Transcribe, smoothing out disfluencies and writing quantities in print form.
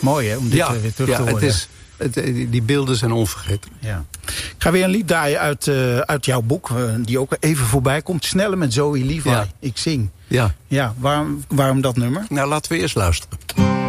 mooi, hè, om dit weer terug te horen. Die beelden zijn onvergetelijk. Ja. Ik ga weer een lied draaien uit jouw boek, die ook even voorbij komt. Sneller met Zoe Levi. Ja. Ik zing. Ja. Ja, waarom dat nummer? Nou, laten we eerst luisteren.